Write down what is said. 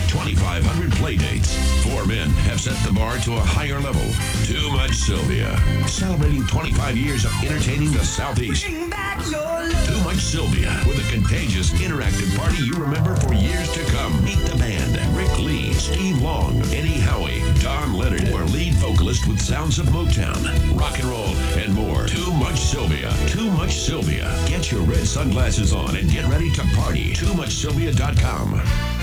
2,500 playdates. 4 men have set the bar to a higher level. Too Much Sylvia. Celebrating 25 years of entertaining the Southeast. Too Much Sylvia, with a contagious, interactive party you remember for years to come. Meet the band, Rick Lee, Steve Long, Eddie Howie, Don Leonard, or lead vocalist with sounds of Motown, rock and roll, and more. Too Much Sylvia. Too Much Sylvia. Get your red sunglasses on and get ready to party. TooMuchSylvia.com.